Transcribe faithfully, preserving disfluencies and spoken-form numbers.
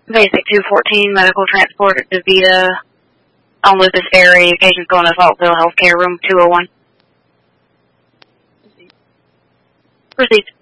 Basic two fourteen, medical transport at DeVita on Lucas Ferry. Patient's going to Saltville Healthcare, room two oh one. Proceed. Proceed.